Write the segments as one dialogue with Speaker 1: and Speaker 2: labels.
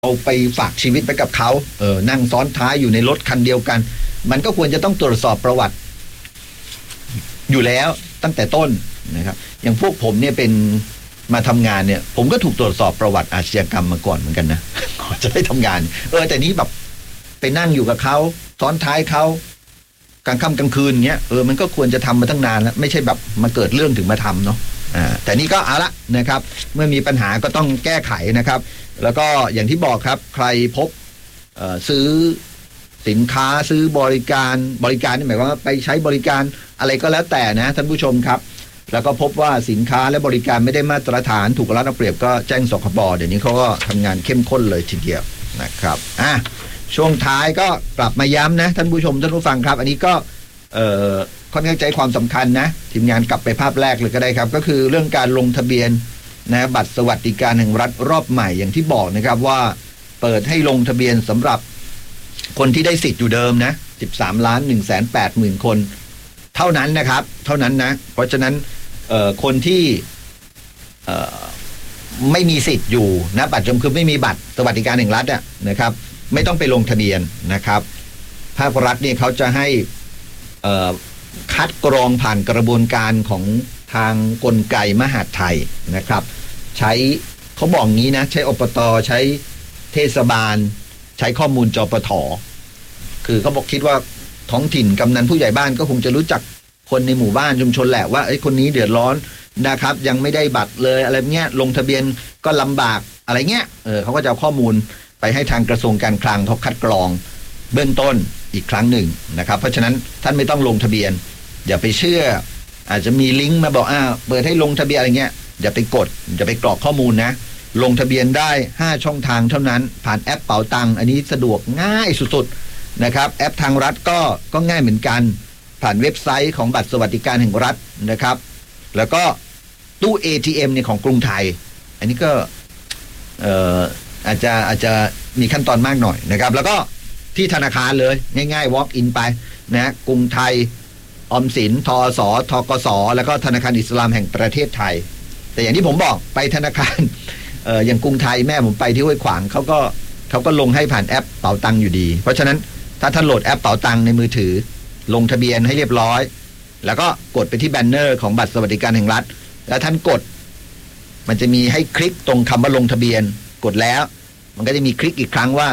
Speaker 1: เอาไปฝากชีวิตไปกับเขานั่งซ้อนท้ายอยู่ในรถคันเดียวกันมันก็ควรจะต้องตรวจสอบประวัติอยู่แล้วตั้งแต่ต้นนะครับอย่างพวกผมเนี่ยเป็นมาทำงานเนี่ยผมก็ถูกตรวจสอบประวัติอาชญากรรมมาก่อนเหมือนกันนะก่อนจะได้ทำงานแต่นี้แบบไปนั่งอยู่กับเขาซ้อนท้ายเขากลางค่ำกลางคืนเงี้ยมันก็ควรจะทำมาตั้งนานแล้วไม่ใช่แบบมาเกิดเรื่องถึงมาทำเนาะแต่นี่ก็เอาละนะครับเมื่อมีปัญหาก็ต้องแก้ไขนะครับแล้วก็อย่างที่บอกครับใครพบซื้อสินค้าซื้อบริการนี่หมายความว่าไปใช้บริการอะไรก็แล้วแต่นะท่านผู้ชมครับแล้วก็พบว่าสินค้าและบริการไม่ได้มาตรฐานถูกรัฐเอาเปรียบก็แจ้งสคบเดี๋ยวนี้เขาก็ทำงานเข้มข้นเลยทีเดียวนะครับช่วงท้ายก็กลับมาย้ำนะท่านผู้ชมท่านผู้ฟังครับอันนี้ก็ค่อนข้างใจความสำคัญนะทีมงานกลับไปภาพแรกเลยก็ได้ครับก็คือเรื่องการลงทะเบียนนะบัตรสวัสดิการแห่งรัฐรอบใหม่อย่างที่บอกนะครับว่าเปิดให้ลงทะเบียนสำหรับคนที่ได้สิทธิ์อยู่เดิมนะ13,180,000 คนเท่านั้นนะครับเท่านั้นนะเพราะฉะนั้นคนที่ไม่มีสิทธิ์อยู่นะบัตรคือไม่มีบัตรสวัสดิการแห่งรัฐนะครับไม่ต้องไปลงทะเบียนนะครับภาครัฐเนี่ยเขาจะให้คัดกรองผ่านกระบวนการของทางกลไกมหาดไทยนะครับใช้เขาบอกงี้นะใช้อบต.ใช้เทศบาลใช้ข้อมูลจปท.คือเขาบอกคิดว่าท้องถิ่นกำนันผู้ใหญ่บ้านก็คงจะรู้จักคนในหมู่บ้านชุมชนแหละว่าคนนี้เดือดร้อนนะครับยังไม่ได้บัตรเลยอะไรเงี้ยลงทะเบียนก็ลำบากอะไรเงี้ยเขาก็จะเอาข้อมูลไปให้ทางกระทรวงการคลังเขาคัดกรองเบื้องต้นอีกครั้งหนึ่งนะครับเพราะฉะนั้นท่านไม่ต้องลงทะเบียนอย่าไปเชื่ออาจจะมีลิงก์มาบอกเปิดให้ลงทะเบียนอะไรเงี้ยอย่าไปกดอย่าไปกรอกข้อมูลนะลงทะเบียนได้5ช่องทางเท่านั้นผ่านแอปเป๋าตังค์อันนี้สะดวกง่ายสุดๆนะครับแอปทางรัฐก็ง่ายเหมือนกันผ่านเว็บไซต์ของบัตรสวัสดิการแห่งรัฐนะครับแล้วก็ตู้ ATM เนี่ยของกรุงไทยอันนี้ก็อาจจะมีขั้นตอนมากหน่อยนะครับแล้วก็ที่ธนาคารเลยง่ายๆ walk in ไปนะกรุงไทยออมสินทสธกสแล้วก็ธนาคารอิสลามแห่งประเทศไทยแต่อย่างที่ผมบอกไปธนาคารอย่างกรุงไทยแม่ผมไปที่ห้วยขวางเขาก็ลงให้ผ่านแอปเป๋าตังค์อยู่ดีเพราะฉะนั้นถ้าท่านโหลดแอปเป๋าตังค์ในมือถือลงทะเบียนให้เรียบร้อยแล้วก็กดไปที่แบนเนอร์ของบัตรสวัสดิการแห่งรัฐแล้วท่านกดมันจะมีให้คลิกตรงคำว่าลงทะเบียนกดแล้วมันก็จะมีคลิกอีกครั้งว่า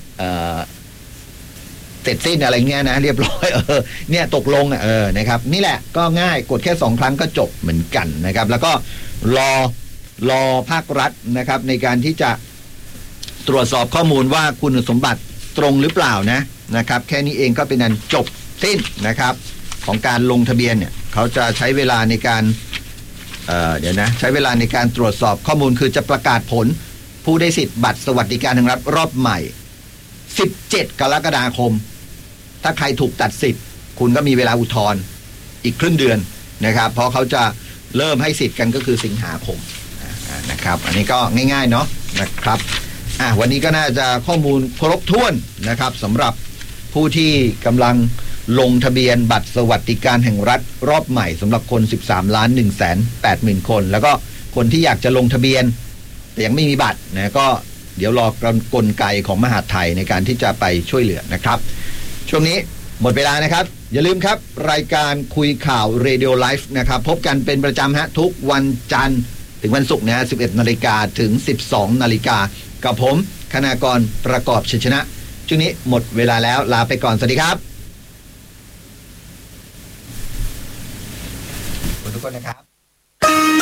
Speaker 1: เสร็จสิ้นอะไรเงี้ยนะเรียบร้อยเนี่ยตกลงนะครับนี่แหละก็ง่ายกดแค่2 ครั้งก็จบเหมือนกันนะครับแล้วก็รอภาครัฐนะครับในการที่จะตรวจสอบข้อมูลว่าคุณสมบัติตรงหรือเปล่านะครับแค่นี้เองก็เป็นอันจบสิ้นนะครับของการลงทะเบียนเนี่ยเขาจะใช้เวลาในการใช้เวลาในการตรวจสอบข้อมูลคือจะประกาศผลผู้ได้สิทธิ์บัตรสวัสดิการแห่งรัฐรอบใหม่17 กรกฎาคมถ้าใครถูกตัดสิทธิ์คุณก็มีเวลาอุทธรณ์อีกครึ่งเดือนนะครับเพราะเขาจะเริ่มให้สิทธิ์กันก็คือสิงหาคมนะครับอันนี้ก็ง่ายๆเนาะนะครับวันนี้ก็น่าจะข้อมูลครบถ้วนนะครับสำหรับผู้ที่กำลังลงทะเบียนบัตรสวัสดิการแห่งรัฐรอบใหม่สำหรับคน 13,180,000 คนแล้วก็คนที่อยากจะลงทะเบียนแต่ยังไม่มีบัตรนะก็เดี๋ยวรอกลไกของมหาดไทยในการที่จะไปช่วยเหลือนะครับช่วงนี้หมดเวลานะครับอย่าลืมครับรายการคุยข่าว Radio Live นะครับพบกันเป็นประจำฮะทุกวันจันทร์ถึงวันศุกร์นะ 11 นาฬิกาถึง 12 นาฬิกากับผมคณากรประกอบชัยชนะช่วงนี้หมดเวลาแล้วลาไปก่อนสวัสดีครับขอบคุณทุกคนนะครับ